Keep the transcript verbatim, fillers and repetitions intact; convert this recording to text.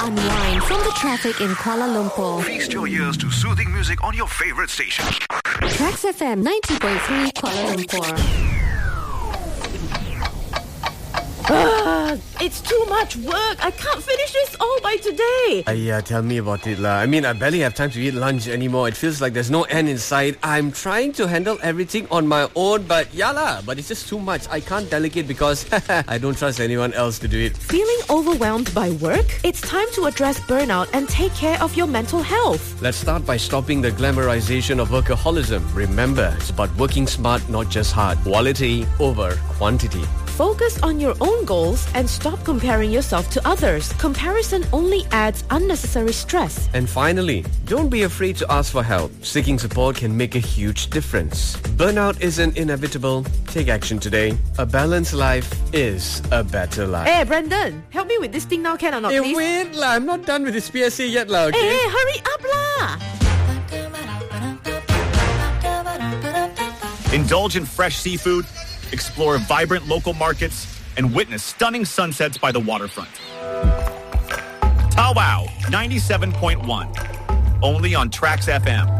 unwind from the traffic in Kuala Lumpur. Feast your ears to soothing music on your favorite station. Trax F M ninety point three Kuala Lumpur. Ah, it's too much work. I can't finish this all by today. Uh, yeah, tell me about it, lah. I mean, I barely have time to eat lunch anymore. It feels like there's no end in sight. I'm trying to handle everything on my own, but yeah, lah. But it's just too much. I can't delegate because I don't trust anyone else to do it. Feeling overwhelmed by work? It's time to address burnout and take care of your mental health. Let's start by stopping the glamorization of workaholism. Remember, it's about working smart, not just hard. Quality over quantity. Focus on your own goals and stop comparing yourself to others. Comparison only adds unnecessary stress. And finally, don't be afraid to ask for help. Seeking support can make a huge difference. Burnout isn't inevitable. Take action today. A balanced life is a better life. Hey, Brandon, help me with this thing now, can or not, Hey, please? wait lah. I'm not done with this P S A yet lah, okay? Hey, hey, hurry up lah! Indulge in fresh seafood, explore vibrant local markets, and witness stunning sunsets by the waterfront. Tao Wow ninety-seven point one. Only on Trax F M.